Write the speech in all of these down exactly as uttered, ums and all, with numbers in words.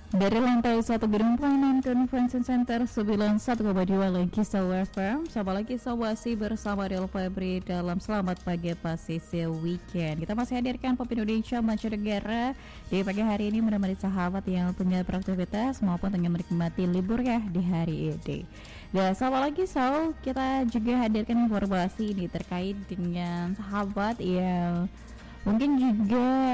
Dari lantai satu Gedung Pelayanan Convention Center sembilan satu koma dua Kisah F M, sahabat lagi Sawasi bersama Del Febri dalam Selamat Pagi Pasisi Weekend. Kita masih hadirkan Pop Indonesia Mancanegara di pagi hari ini menemani sahabat yang tengah beraktivitas maupun tengah menikmati libur ya di hari ini. Dan sahabat lagi so, kita juga hadirkan informasi ini terkait dengan sahabat yang mungkin juga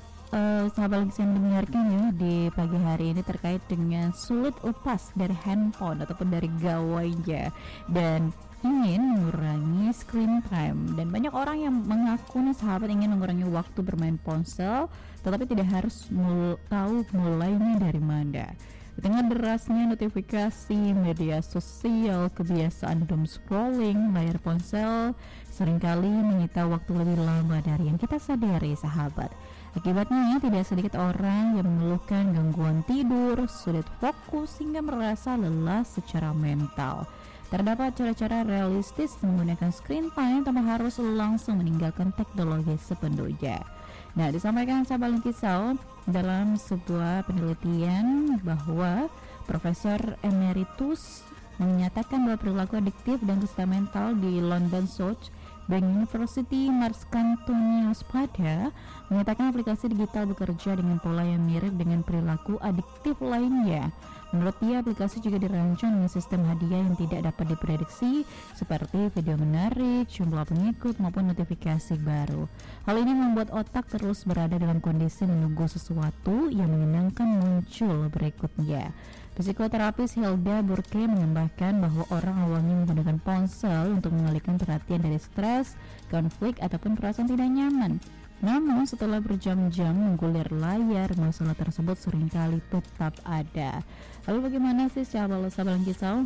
Uh, sahabat lagi yang mendengarkan ya di pagi hari ini terkait dengan sulit lepas dari handphone ataupun dari gawainya dan ingin mengurangi screen time. Dan banyak orang yang mengaku nih sahabat ingin mengurangi waktu bermain ponsel tetapi tidak harus mul- tahu mulainya dari mana. Di tengah derasnya notifikasi media sosial, kebiasaan doom scrolling layar ponsel seringkali menyita waktu lebih lama dari yang kita sadari sahabat. Akibatnya tidak sedikit orang yang mengeluhkan gangguan tidur, sulit fokus hingga merasa lelah secara mental. Terdapat cara-cara realistis menggunakan screen time tanpa harus langsung meninggalkan teknologi sepenuhnya. Nah, disampaikan sahabat Lengkisau dalam sebuah penelitian bahwa Profesor Emeritus menyatakan bahwa perilaku adiktif dan kesehatan mental di London South Bank University Marskantonius pada menyatakan aplikasi digital bekerja dengan pola yang mirip dengan perilaku adiktif lainnya. Menurut dia, aplikasi juga dirancang dengan sistem hadiah yang tidak dapat diprediksi seperti video menarik, jumlah pengikut maupun notifikasi baru. Hal ini membuat otak terus berada dalam kondisi menunggu sesuatu yang menyenangkan muncul berikutnya. Psikoterapis Hilda Burke menambahkan bahwa orang awalnya menggunakan ponsel untuk mengalihkan perhatian dari stres, konflik, ataupun perasaan tidak nyaman. Namun setelah berjam-jam menggulir layar, masalah tersebut seringkali tetap ada. Lalu bagaimana sih sahabat sahabat kisah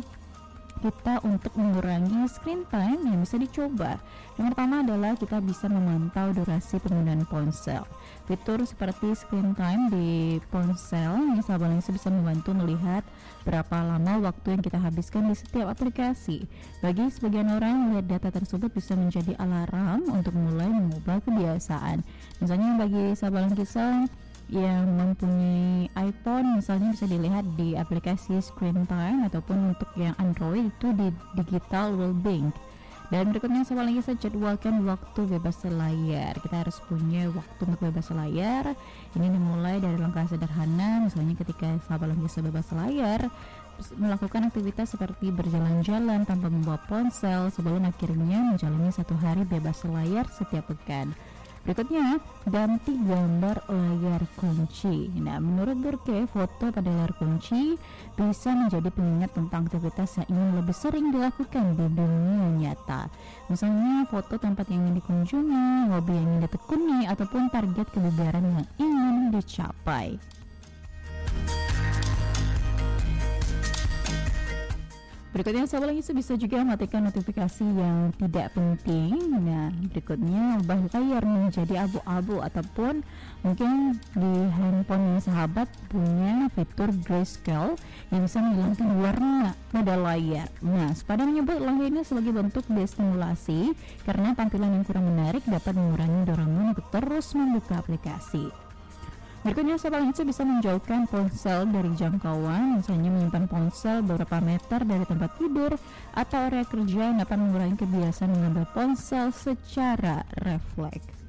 kita untuk mengurangi screen time yang bisa dicoba? Yang pertama adalah kita bisa memantau durasi penggunaan ponsel. Fitur seperti screen time di ponsel ini sahabat bisa membantu melihat berapa lama waktu yang kita habiskan di setiap aplikasi. Bagi sebagian orang, melihat data tersebut bisa menjadi alarm untuk mulai mengubah kebiasaan. Misalnya bagi sahabat kisah yang mempunyai iPhone misalnya bisa dilihat di aplikasi screen time, ataupun untuk yang Android itu di digital wellbeing. Dan berikutnya sahabat lagi saya jadwalkan waktu bebas layar. Kita harus punya waktu untuk bebas layar. Ini dimulai dari langkah sederhana, misalnya ketika sahabat lagi saya bebas layar melakukan aktivitas seperti berjalan-jalan tanpa membawa ponsel sebelum akhirnya menjalani satu hari bebas layar setiap pekan. Berikutnya, ganti gambar layar kunci. Nah, menurut Burke, foto pada layar kunci bisa menjadi pengingat tentang aktivitas yang ingin lebih sering dilakukan di dunia nyata. Misalnya, foto tempat yang ingin dikunjungi, hobi yang ingin ditekuni, ataupun target kebugaran yang ingin dicapai. Berikutnya sahabat lagi bisa juga matikan notifikasi yang tidak penting. Nah, berikutnya ubah layar menjadi abu-abu, ataupun mungkin di handphone sahabat punya fitur grayscale yang bisa menghilangkan warna pada layar. Nah, Sepada menyebut langkah ini sebagai bentuk destimulasi karena tampilan yang kurang menarik dapat mengurangi dorongan untuk terus membuka aplikasi. Berikutnya sahabat Lensa bisa menjauhkan ponsel dari jangkauan, misalnya menyimpan ponsel beberapa meter dari tempat tidur atau area kerja yang dapat mengurangi kebiasaan mengambil ponsel secara refleks.